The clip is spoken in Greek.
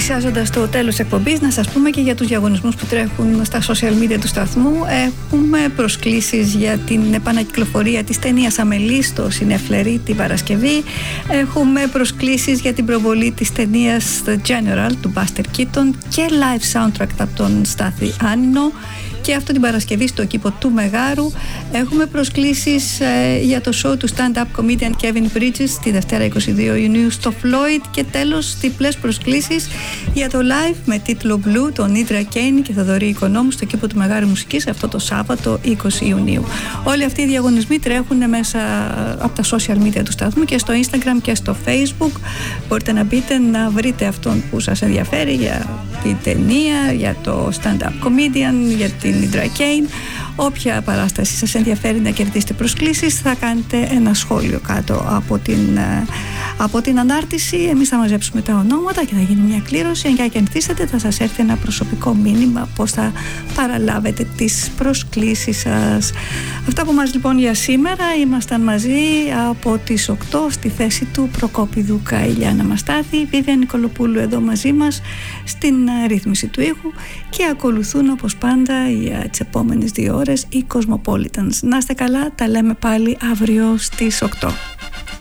Πλησιάζοντας το τέλος εκπομπής, να σας πούμε και για τους διαγωνισμούς που τρέχουν στα social media του σταθμού. Έχουμε προσκλήσεις για την επανακυκλοφορία της ταινίας Αμελή στο Σινεφλερί την Παρασκευή. Έχουμε προσκλήσεις για την προβολή της ταινίας The General του Buster Keaton και live soundtrack από τον Στάθη Άνινο. Και αυτό την Παρασκευή στο κήπο του Μεγάρου. Έχουμε προσκλήσεις για το show του stand-up comedian Kevin Bridges τη Δευτέρα 22 Ιουνίου στο Floyd. Και τέλος, διπλές προσκλήσεις για το live με τίτλο Blue τον Ίντρα Κέιν και Θοδωρή Οικονόμου στο κήπο του Μεγάρου Μουσικής αυτό το Σάββατο 20 Ιουνίου. Όλοι αυτοί οι διαγωνισμοί τρέχουν μέσα από τα social media του σταθμού και στο Instagram και στο Facebook. Μπορείτε να μπείτε να βρείτε αυτόν που σας ενδιαφέρει για την ταινία, για το stand-up comedian, για την Ίντρα Κέιν. Όποια παράσταση σας ενδιαφέρει να κερδίσετε προσκλήσεις, θα κάνετε ένα σχόλιο κάτω από την ανάρτηση. Εμείς θα μαζέψουμε τα ονόματα και θα γίνει μια κλήρωση. Αν και κερδίσετε, θα σας έρθει ένα προσωπικό μήνυμα πώς θα παραλάβετε τις προσκλήσεις σας. Αυτά από μας λοιπόν για σήμερα. Ήμασταν μαζί από τις 8 στη θέση του Προκόπη Δούκα, Ηλιάνα Μαστάθη, Βίβια Νικολοπούλου εδώ μαζί μας στην ρύθμιση του ήχου και ακολουθούν όπως πάντα για τις επόμενες 2 ώρες οι Cosmopolitans. Να είστε καλά, τα λέμε πάλι αύριο στις 8.